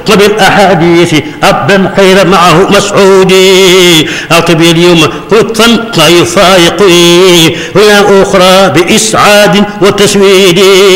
وبالأحاديث أبا خير معه مسعودي. أطبي اليوم قطا لا يفارقني ولا أخرى بإسعاد وتسويد.